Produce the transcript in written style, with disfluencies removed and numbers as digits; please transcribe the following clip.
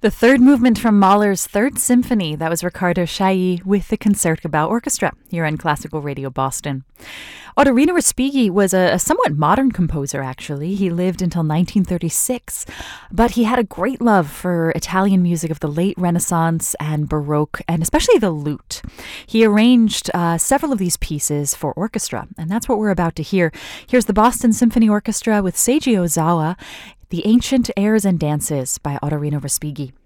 The third movement from Mahler's Third Symphony. That was Riccardo Chailly with the Concertgebouw Orchestra here on Classical Radio Boston. Ottorino Respighi was a somewhat modern composer, actually. He lived until 1936, but he had a great love for Italian music of the late Renaissance and Baroque, and especially the lute. He arranged several of these pieces for orchestra, and that's what we're about to hear. Here's the Boston Symphony Orchestra with Seiji Ozawa, The Ancient Airs and Dances by Ottorino Respighi.